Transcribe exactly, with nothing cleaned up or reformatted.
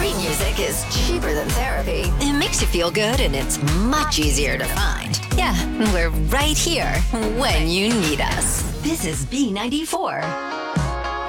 Great music is cheaper than therapy. It makes you feel good and it's much easier to find. Yeah, we're right here when you need us. This is B ninety-four.